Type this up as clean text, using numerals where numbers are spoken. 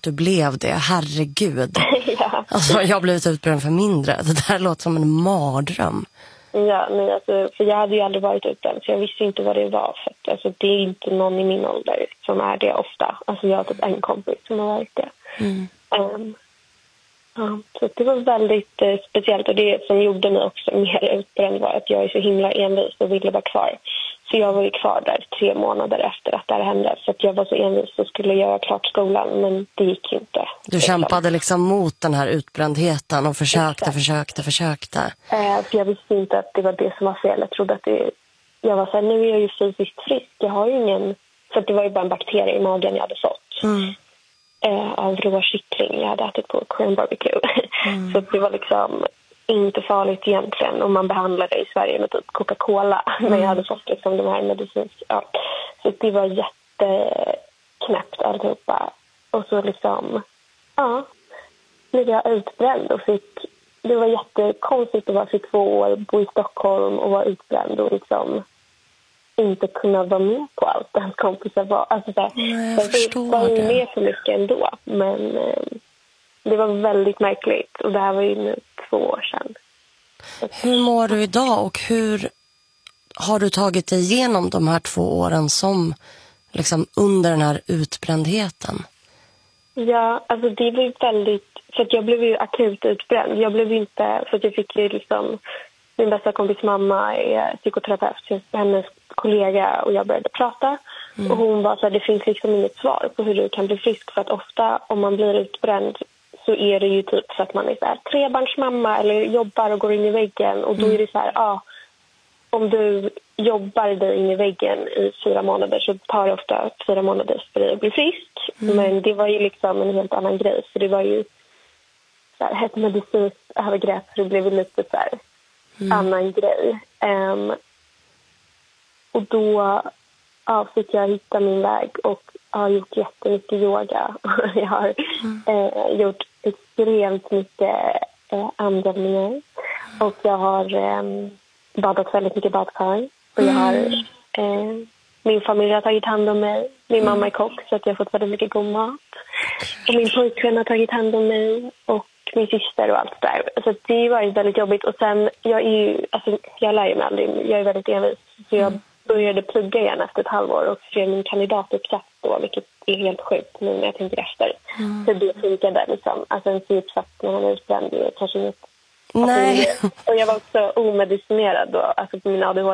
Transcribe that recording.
du blev det. Herregud. Ja. Alltså jag har blivit utbränd för mindre. Det där låter som en mardröm. Ja, nej, alltså, för jag hade ju aldrig varit utbränd så jag visste inte vad det var. För att, alltså, det är inte någon i min ålder som är det ofta. Alltså jag har typ en kompis som har varit det. Ja, så det var väldigt speciellt. Och det som gjorde mig också mer utbränd var att jag är så himla envis och ville vara kvar. Så jag var ju kvar där 3 månader efter att det här hände. Så att jag var så envis och skulle göra klart skolan, men det gick inte. Du kämpade liksom mot den här utbrändheten och försökte. För jag visste inte att det var det som var fel. Jag trodde att jag var så här, nu är jag ju fysiskt frisk. Jag har ju ingen... För det var ju bara en bakterie i magen jag hade fått. Av rå kyckling jag hade ätit på Korean barbecue. Så det var liksom inte farligt egentligen om man behandlade det i Sverige med typ Coca-Cola när jag hade fått liksom de här medicinska. Så det var jätteknäppt alltihopa. Och så liksom blev jag utbränd och det var jättekonstigt att vara 22 år, bo i Stockholm och vara utbränd och liksom inte kunna vara med på allt hans kompisar var. Alltså så här, jag var ju med så mycket ändå. Men det var väldigt märkligt. Och det här var ju nu 2 år sedan. Hur mår du idag och hur har du tagit dig igenom de här 2 åren som liksom under den här utbrändheten? Ja, alltså det var ju väldigt... För att jag blev ju akut utbränd. Jag blev inte... För att jag fick ju liksom... Min bästa kompis mamma är psykoterapeut, så hennes kollega och jag började prata. Och hon var så här, det finns liksom inget svar på hur du kan bli frisk. För att ofta om man blir utbränd så är det ju typ så att man är så här, 3-barnsmamma eller jobbar och går in i väggen. Och då är det så här, om du jobbar dig in i väggen i 4 månader så tar det ofta 4 månader för dig att bli frisk. Men det var ju liksom en helt annan grej. För det var ju så här, ett medicinskt övergrepp, så det blev lite så här... annan grej. Och då fick jag hitta min väg och har gjort jättemycket yoga. Jag har gjort extremt mycket andövningar. Och jag har badat väldigt mycket badkar. Och jag har min familj har tagit hand om mig. Min mamma är kock så att jag har fått väldigt mycket god mat. Och min pojkvän har tagit hand om mig. Och min syster och allt där. Så det var väldigt jobbigt. Och sen, jag lär ju mig aldrig. Jag är väldigt envis. Så jag började plugga igen efter ett halvår och skrev min kandidatuppsats då, vilket är helt sjukt nu när jag tänker efter. Så det funkade liksom. Alltså en C-uppsats när man är utbränd är kanske inget. Nej. Och jag var också omedicinerad då, alltså på min ADHD.